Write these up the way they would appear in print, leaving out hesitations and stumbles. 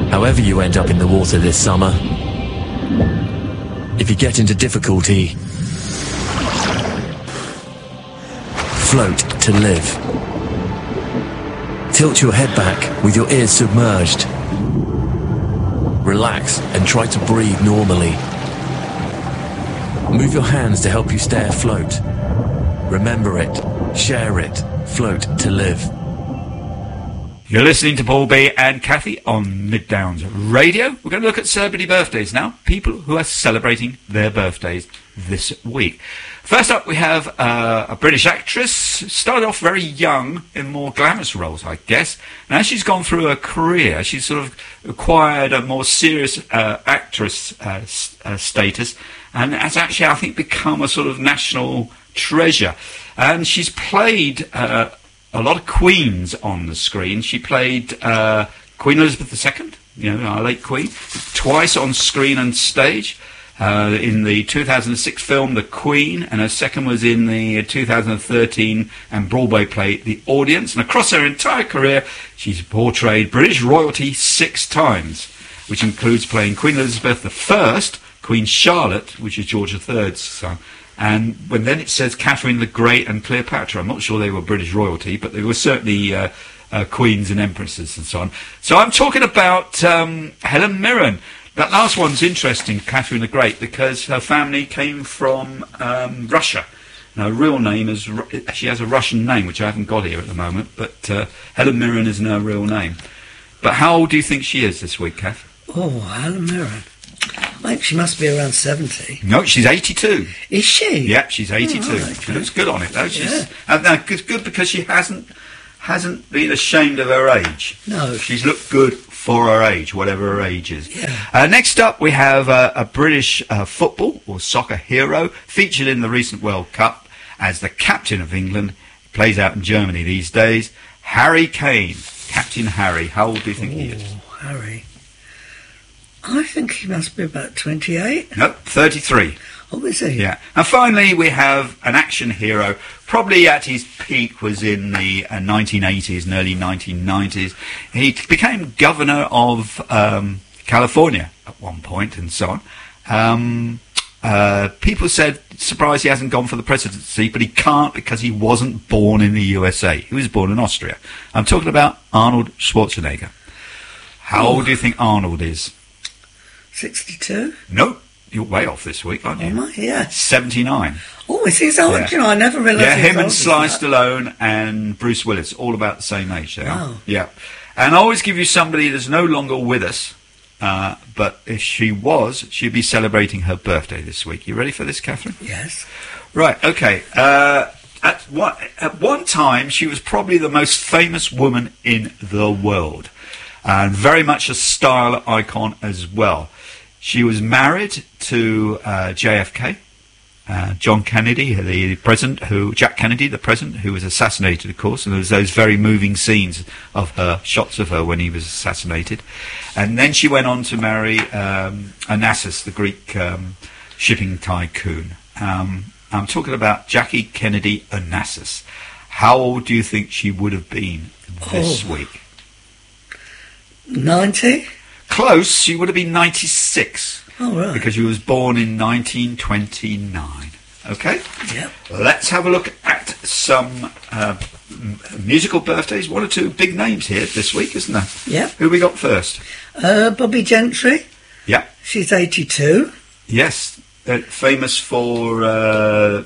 However you end up in the water this summer, if you get into difficulty, float to live. Tilt your head back with your ears submerged. Relax and try to breathe normally. Move your hands to help you stay afloat. Remember it, share it, float to live. You're listening to Paul B and Kathy on Mid Downs Radio. We're going to look at celebrity birthdays now. People who are celebrating their birthdays this week. First up, we have a British actress. Started off very young in more glamorous roles, I guess. And as she's gone through her career, she's sort of acquired a more serious actress status, and has actually, I think, become a sort of national treasure. And she's played a lot of queens on the screen. She played Queen Elizabeth II, you know, our late Queen, twice on screen and stage. In the 2006 film The Queen, and her second was in the 2013 and Broadway play The Audience. And across her entire career, she's portrayed British royalty 6 times, which includes playing Queen Elizabeth I, Queen Charlotte, which is George III's son, and then it says Catherine the Great and Cleopatra. I'm not sure they were British royalty, but they were certainly queens and empresses and so on. So I'm talking about Helen Mirren. That last one's interesting, Catherine the Great, because her family came from Russia. And her real name is, she has a Russian name, which I haven't got here at the moment, but Helen Mirren isn't her real name. But how old do you think she is this week, Kath? Oh, Helen Mirren. I think she must be around 70. No, she's 82. Is she? Yeah, she's 82. Oh, right, She looks good on it, though. She's, yeah. It's good because she hasn't been ashamed of her age. No. She's looked good for her age, whatever her age is. Yeah. Next up, we have a British football or soccer hero featured in the recent World Cup as the captain of England. He plays out in Germany these days. Harry Kane, Captain Harry. How old do you think he is? Harry. I think he must be about 28. No, 33. Oh, is he? Yeah. And finally, we have an action hero. Probably at his peak was in the 1980s and early 1990s. He became governor of California at one point and so on. People said, surprised he hasn't gone for the presidency, but he can't because he wasn't born in the USA. He was born in Austria. I'm talking about Arnold Schwarzenegger. How old do you think Arnold is? 62? No. You're way off this week, aren't you? Am I? Yeah. 79. Oh, is he so old? Yeah. You know, I never realised Yeah, he was him and old Sly as that. Stallone and Bruce Willis, all about the same age they are. Wow. Yeah. And I always give you somebody that's no longer with us, but if she was, she'd be celebrating her birthday this week. You ready for this, Catherine? Yes. Right, okay. At one time, she was probably the most famous woman in the world, and very much a style icon as well. She was married to JFK, John Kennedy, the president, Jack Kennedy, the president, who was assassinated, of course, and there was those very moving scenes of her, shots of her when he was assassinated. And then she went on to marry Onassis, the Greek shipping tycoon. I'm talking about Jackie Kennedy Onassis. How old do you think she would have been this week? 90? Close, she would have been 96. Oh, right. Because she was born in 1929. Okay? Yep. Let's have a look at some musical birthdays. 1 or 2 big names here this week, isn't there? Yep. Who we got first? Bobby Gentry. Yeah. She's 82. Yes. Famous for the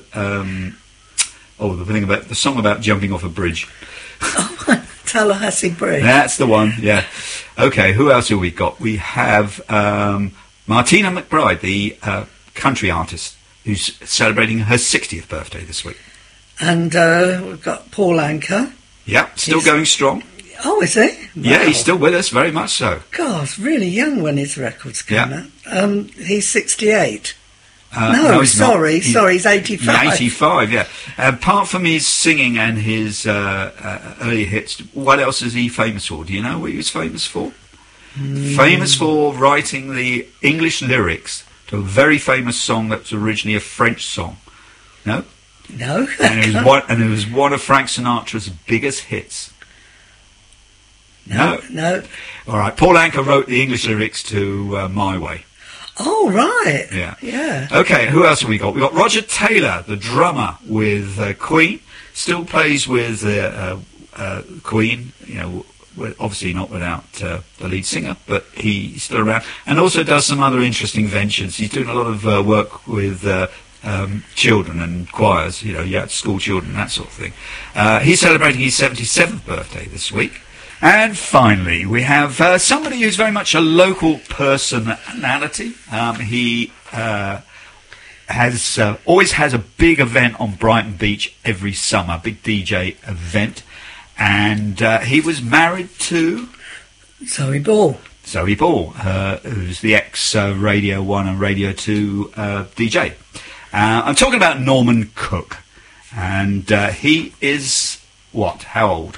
thing about the song about jumping off a bridge. Oh, Tallahassee Bridge. That's the one, yeah. Okay, who else have we got? We have Martina McBride, the country artist, who's celebrating her 60th birthday this week. And we've got Paul Anka. Yeah, still going strong. Oh, is he? Wow. Yeah, he's still with us, very much so. God, really young when his records came Yeah. out. He's 68. No, he's not. He's 85. 85, yeah. Apart from his singing and his early hits, what else is he famous for? Do you know what he was famous for? Famous for writing the English lyrics to a very famous song that was originally a French song. No? No. And it was one of Frank Sinatra's biggest hits. No. All right. Paul Anka wrote the English lyrics to My Way. Oh, right. Yeah. Okay, who else have we got? We've got Roger Taylor, the drummer with Queen. Still plays with Queen, obviously not without the lead singer, but he's still around. And also does some other interesting ventures. He's doing a lot of work with children and choirs, school children, that sort of thing. He's celebrating his 77th birthday this week. And finally, we have somebody who's very much a local personality. He always has a big event on Brighton Beach every summer, big DJ event. And he was married to Zoe Ball. Zoe Ball, who's the ex-Radio 1 and Radio 2 DJ. I'm talking about Norman Cook. And he is, what? How old?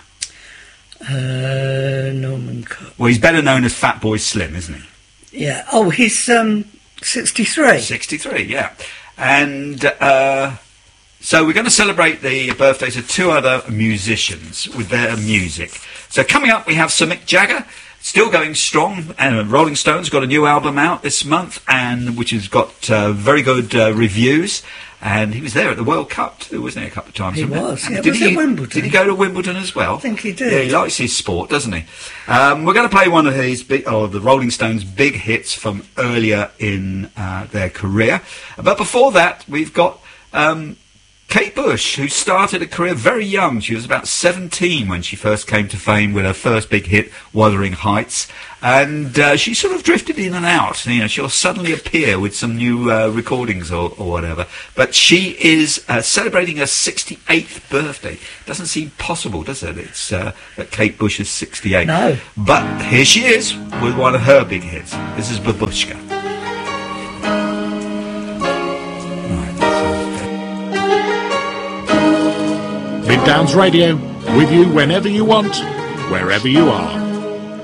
Norman Cook. Well, he's better known as Fat Boy Slim, isn't he? Yeah. Oh, he's 63. 63, yeah. And so we're going to celebrate the birthdays of two other musicians with their music. So coming up, we have Sir Mick Jagger, still going strong. And Rolling Stones got a new album out this month, and which has got very good reviews. And he was there at the World Cup too, wasn't he, a couple of times? He was, yeah. Did Was it Wimbledon? Did he go to Wimbledon as well? I think he did. Yeah, he likes his sport, doesn't he? We're going to play one of the Rolling Stones' big hits from earlier in their career. But before that, we've got Kate Bush, who started a career very young. She was about 17 when she first came to fame with her first big hit, Wuthering Heights. And she sort of drifted in and out. She'll suddenly appear with some new recordings or whatever. But she is celebrating her 68th birthday. Doesn't seem possible, does it? It's that Kate Bush is 68. No. But here she is with one of her big hits. This is Babushka. Mid Downs Radio, with you whenever you want, wherever you are.